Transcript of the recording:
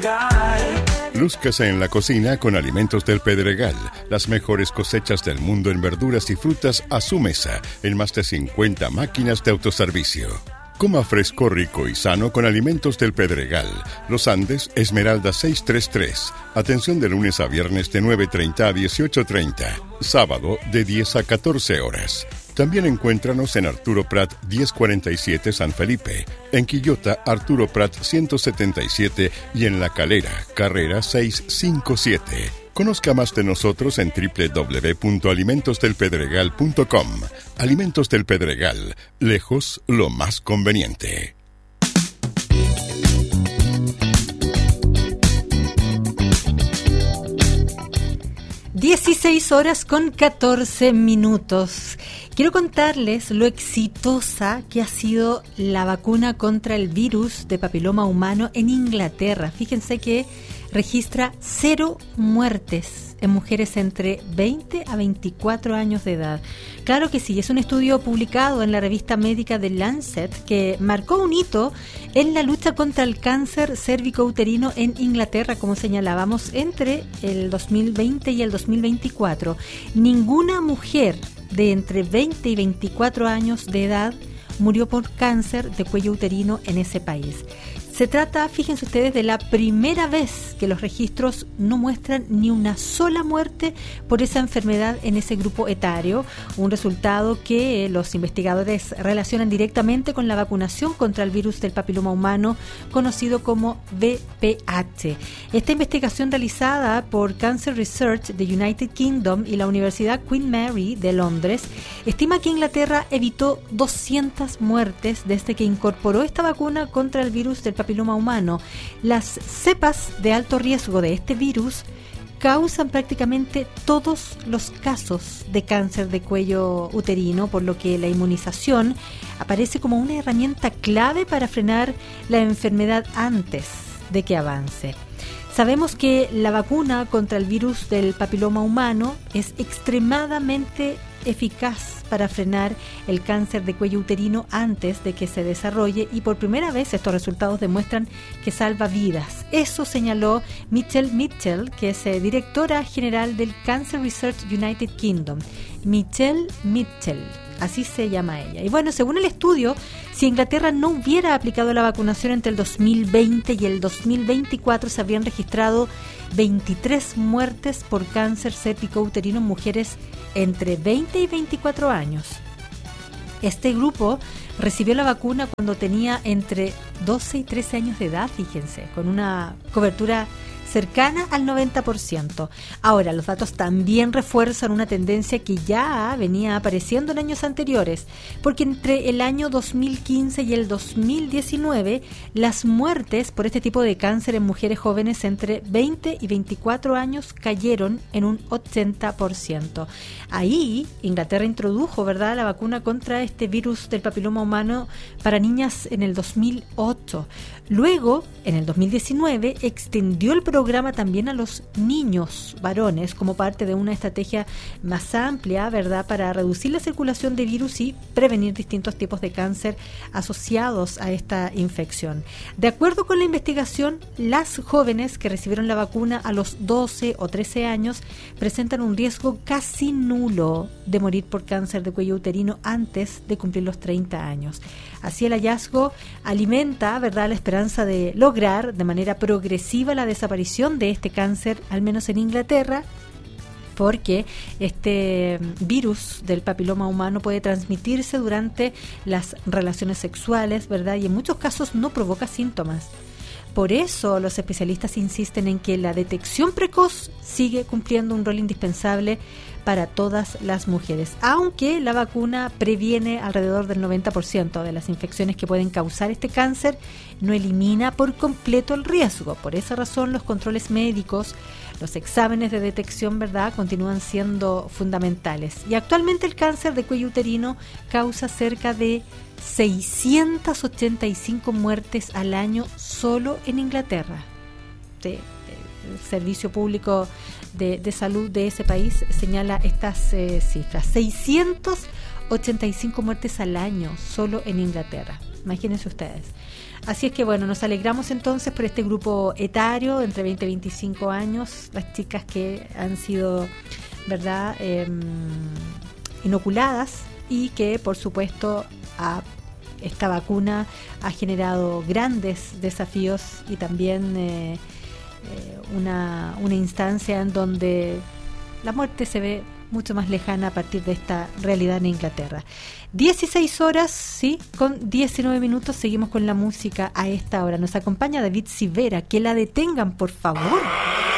Lúzcase en la cocina con Alimentos del Pedregal. Las mejores cosechas del mundo en verduras y frutas a su mesa en más de 50 máquinas de autoservicio. Coma fresco, rico y sano con Alimentos del Pedregal. Los Andes, Esmeralda 633. Atención de lunes a viernes de 9:30 a 18:30. Sábado de 10 a 14 horas. También encuéntranos en Arturo Prat 1047 San Felipe, en Quillota Arturo Prat 177 y en La Calera, Carrera 657. Conozca más de nosotros en www.alimentosdelpedregal.com. Alimentos del Pedregal, lejos lo más conveniente. 16:14. Quiero contarles lo exitosa que ha sido la vacuna contra el virus de papiloma humano en Inglaterra. Fíjense que registra 0 muertes en mujeres entre 20 a 24 años de edad. Claro que sí, es un estudio publicado en la revista médica The Lancet que marcó un hito en la lucha contra el cáncer cérvico-uterino en Inglaterra, como señalábamos, entre el 2020 y el 2024. Ninguna mujer de entre 20 y 24 años de edad murió por cáncer de cuello uterino en ese país. Se trata, fíjense ustedes, de la primera vez que los registros no muestran ni una sola muerte por esa enfermedad en ese grupo etario, un resultado que los investigadores relacionan directamente con la vacunación contra el virus del papiloma humano, conocido como VPH. Esta investigación realizada por Cancer Research de United Kingdom y la Universidad Queen Mary de Londres estima que Inglaterra evitó 200 muertes desde que incorporó esta vacuna contra el virus del papiloma humano. Las cepas de alto riesgo de este virus causan prácticamente todos los casos de cáncer de cuello uterino, por lo que la inmunización aparece como una herramienta clave para frenar la enfermedad antes de que avance. Sabemos que la vacuna contra el virus del papiloma humano es extremadamente eficaz para frenar el cáncer de cuello uterino antes de que se desarrolle, y por primera vez estos resultados demuestran que salva vidas. Eso señaló Michelle Mitchell, que es directora general del Cancer Research United Kingdom. Michelle Mitchell, así se llama ella. Y bueno, según el estudio, si Inglaterra no hubiera aplicado la vacunación entre el 2020 y el 2024, se habrían registrado 23 muertes por cáncer cérvico-uterino en mujeres entre 20 y 24 años. Este grupo recibió la vacuna cuando tenía entre 12 y 13 años de edad, fíjense, con una cobertura cercana al 90%. Ahora, los datos también refuerzan una tendencia que ya venía apareciendo en años anteriores, porque entre el año 2015 y el 2019, las muertes por este tipo de cáncer en mujeres jóvenes entre 20 y 24 años cayeron en un 80%. Ahí, Inglaterra introdujo, ¿verdad?, la vacuna contra este virus del papiloma humano para niñas en el 2008. Luego, en el 2019, extendió el programa también a los niños varones como parte de una estrategia más amplia, ¿verdad?, para reducir la circulación de virus y prevenir distintos tipos de cáncer asociados a esta infección. De acuerdo con la investigación, las jóvenes que recibieron la vacuna a los 12 o 13 años presentan un riesgo casi nulo de morir por cáncer de cuello uterino antes de cumplir los 30 años. Así, el hallazgo alimenta, ¿verdad?, la esperanza de lograr de manera progresiva la desaparición de este cáncer, al menos en Inglaterra, porque este virus del papiloma humano puede transmitirse durante las relaciones sexuales, ¿verdad?, y en muchos casos no provoca síntomas. Por eso los especialistas insisten en que la detección precoz sigue cumpliendo un rol indispensable para todas las mujeres, aunque la vacuna previene alrededor del 90% de las infecciones que pueden causar este cáncer, no elimina por completo el riesgo. Por esa razón, los controles médicos, los exámenes de detección, ¿verdad?, continúan siendo fundamentales. Y actualmente el cáncer de cuello uterino causa cerca de 685 muertes al año solo en Inglaterra. El Servicio Público de Salud de ese país señala estas cifras: 685 85 muertes al año solo en Inglaterra. Imagínense ustedes. Así es que bueno, nos alegramos entonces por este grupo etario entre 20 y 25 años, las chicas que han sido, ¿verdad?, inoculadas, y que por supuesto esta vacuna ha generado grandes desafíos y también una instancia en donde la muerte se ve mucho más lejana a partir de esta realidad en Inglaterra. 16 horas, sí, con 19 minutos, seguimos con la música a esta hora. Nos acompaña David Sivera, que la detengan, por favor.